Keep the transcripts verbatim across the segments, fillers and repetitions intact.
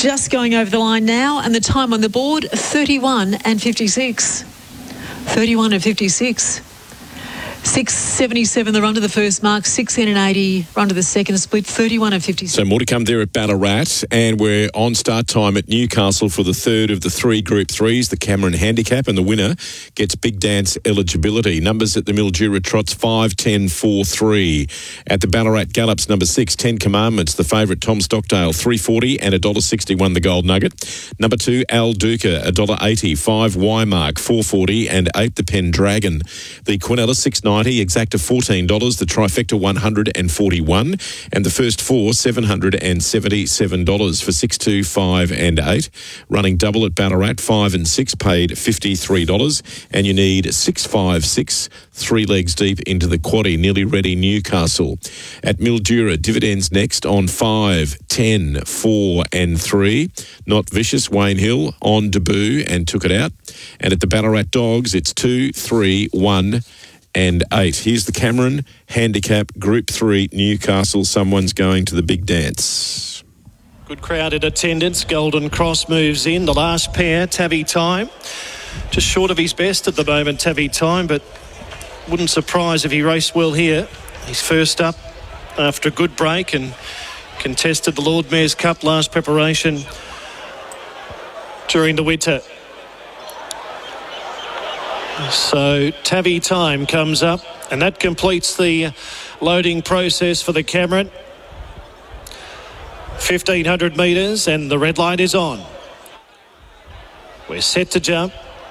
just going over the line now, and the time on the board, thirty-one and fifty-six. thirty-one and fifty-six. six seventy-seven the run to the first mark, six and eighty run to the second split, thirty-one and fifty-six. So more to come there at Ballarat, and we're on start time at Newcastle for the third of the three Group threes, the Cameron Handicap, and the winner gets big dance eligibility. Numbers at the Mildura Trots, five, ten, four, three. At the Ballarat Gallops, number six, Ten Commandments, the favourite Tom Stockdale, three forty and one dollar sixty-one the Gold Nugget. Number two, Al Duca, one dollar eighty, five, Y-Mark, four forty and eight, the Pendragon. The Quinella, six ninety, Exacta fourteen dollars, the Trifecta one hundred forty-one, and the first four seven hundred seventy-seven dollars for six, two, five and eight. Running double at Ballarat, five and six paid fifty-three dollars, and you need six, five, six, three legs deep into the quaddie, nearly ready Newcastle. At Mildura, dividends next on five, ten, four and three. Not Vicious, Wayne Hill on debut and took it out. And at the Ballarat Dogs, it's two, three, one and eight. Here's the Cameron Handicap Group three Newcastle. Someone's going to the big dance. Good crowd in attendance. Golden Cross moves in. The last pair, Tabby Time. Just short of his best at the moment, Tabby Time, but wouldn't surprise if he raced well here. He's first up after a good break and contested the Lord Mayor's Cup last preparation during the winter. So Tabby Time comes up, and that completes the loading process for the Cameron. fifteen hundred metres, and the red light is on. We're set to jump.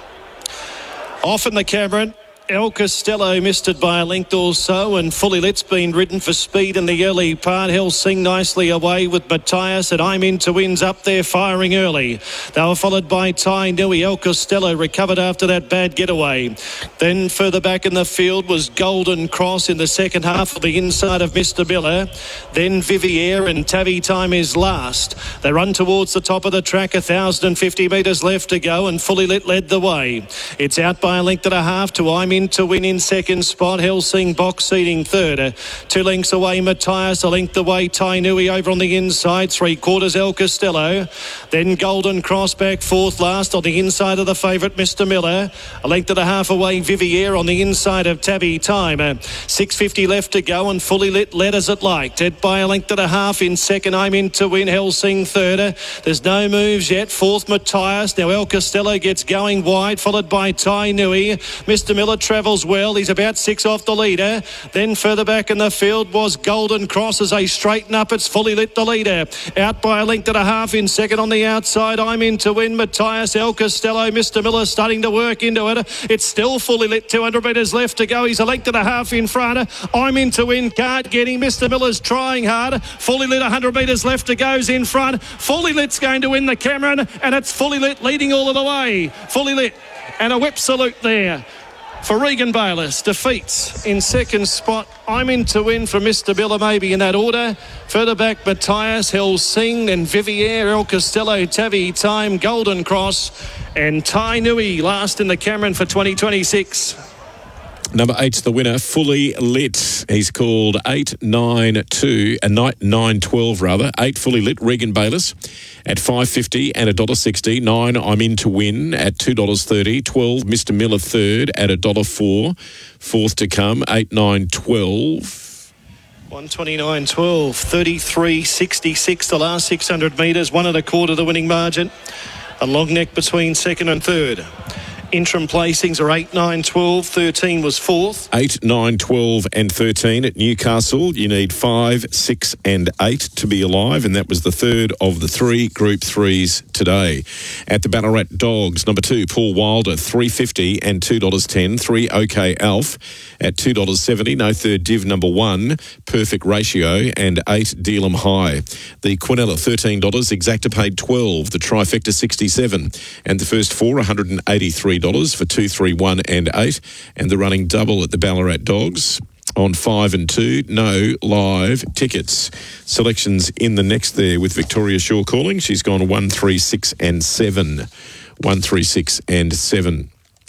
Off in the Cameron. El Costello missed it by a length or so, and Fully Lit's been ridden for speed in the early part. Helsing nicely away with Matthias, and I'm in to wins up there firing early. They were followed by Tai Nui. El Costello recovered after that bad getaway. Then further back in the field was Golden Cross in the second half of the inside of Mister Miller. Then Vivier, and Tabby Time is last. They run towards the top of the track, one thousand fifty metres left to go, and Fully Lit led the way. It's out by a length and a half to I'm in to win in second spot. Helsing box seating third. Uh, two lengths away Matthias, a length away Tai Nui over on the inside. Three quarters El Costello. Then Golden Cross back fourth last on the inside of the favourite Mister Miller. A length and a half away Vivier on the inside of Tabby Time. Uh, six fifty left to go, and Fully Lit led as it liked. It by a length and a half in second. I'm in to win. Helsing third. Uh, there's no moves yet. Fourth Matthias. Now El Costello gets going wide, followed by Tai Nui. Mister Miller travels well. He's about six off the leader. Then further back in the field was Golden Cross as they straighten up. It's Fully Lit the leader. Out by a length and a half in second on the outside. I'm in to win. Matthias, El Costello, Mister Miller starting to work into it. It's still Fully Lit. two hundred metres left to go. He's a length and a half in front. I'm in to win. Can't get him. Mister Miller's trying hard. Fully Lit, one hundred metres left to go's in front. Fully Lit's going to win the Cameron, and it's Fully Lit leading all of the way. Fully Lit, and a whip salute there for Regan Bayliss. Defeats in second spot. I'm in to win for Mister Miller, maybe in that order. Further back, Matthias, Helsing, and Vivier, El Costello, Tabby Time, Golden Cross, and Tai Nui last in the Cameron for twenty twenty-six. Number eight's the winner, Fully Lit. He's called eight nine two, a night nine twelve rather. eight Fully Lit, Regan Bayliss at five fifty and one dollar sixty. nine I'm in to win at two dollars thirty. twelve Mister Miller third at one dollar four. Fourth to come, eight nine twelve. one twenty-nine twelve, thirty-three sixty-six the last six hundred metres, one and a quarter the winning margin. A long neck between second and third. Interim placings are eight, nine, twelve, thirteen was fourth. eight, nine, twelve and thirteen at Newcastle. You need five, six and eight to be alive, and that was the third of the three Group threes today. At the Ballarat Dogs, number two, Paul Wilder, three fifty and two dollars ten. three OK Alf at two dollars seventy. No third div number one, Perfect Ratio, and eight Dealham High. The Quinella, thirteen dollars. Exacta paid twelve. The Trifecta, sixty-seven. And the first four, one hundred eighty-three dollars for two, three, one and eight. And the running double at the Ballarat Dogs on five and two. No live tickets. Selections in the next there with Victoria Shaw calling. She's gone one, three, six and seven. one, three, six and seven.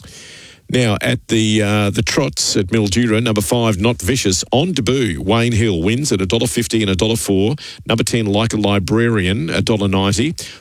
Now, at the uh, the trots at Mildura, number five, Not Vicious, on debut. Wayne Hill wins at one dollar fifty and one dollar four. Number ten, Like a Librarian, one dollar ninety.